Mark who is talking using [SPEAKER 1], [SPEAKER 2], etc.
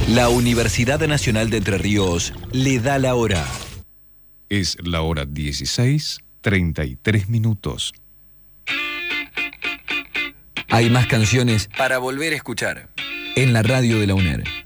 [SPEAKER 1] La Universidad Nacional de Entre Ríos le da la hora.
[SPEAKER 2] Es la hora 16:33.
[SPEAKER 1] Hay más canciones para volver a escuchar en la radio de la UNER.